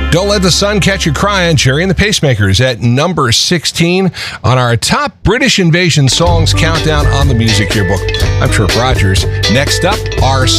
Don't Let the Sun Catch You Crying, Cherry and the Pacemakers at number 16 on our top British Invasion songs countdown on the Music Yearbook. I'm Trip Rogers. Next up, our